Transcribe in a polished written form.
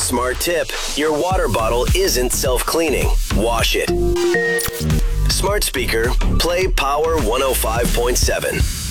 Smart tip. Your water bottle isn't self-cleaning. Wash it. Smart speaker. Play Power 105.7.